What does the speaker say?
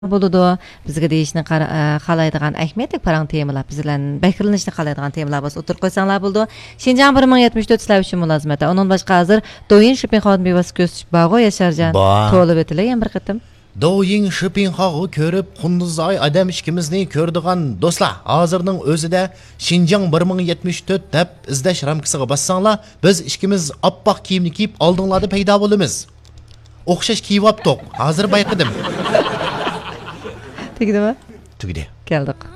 Buludu bizga deyishni qalaydigan ahmetlik parang temalar bizlan bakirlanishni qalaydigan temalar bo'lsa o'tirib qo'ysanglar bo'ldi. Xinjiang 1074 sizlar uchun mulozimata. Onun boshqa hozir Douyin Shopping xodimi bevasi ko'z bag'o Yasharjon to'lib o'tilgan bir qitim. Douyin Shopping xog'i ko'rib Qunduzay adam ikkimizni ko'rdigan do'stlar. Hozirning o'zida Xinjiang 1074 deb izlash ramkasiga bossanglar, biz ikkimiz oppoq kiyimni kiyib oldinglarda paydo bo'lamiz. O'xshash kiyib optoq. Hozir bayqidim. Tugdimi? Tugdi. Keldik.